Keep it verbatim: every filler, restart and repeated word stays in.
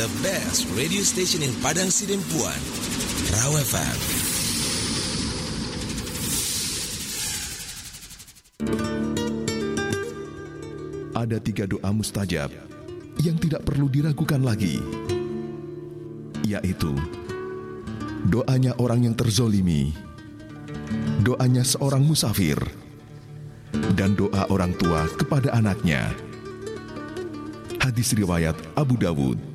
the best radio station in Padang Sidempuan, Raw F M. Ada tiga doa mustajab yang tidak perlu diragukan lagi, yaitu doanya orang yang terzolimi, doanya seorang musafir, dan doa orang tua kepada anaknya. Hadis riwayat Abu Dawud.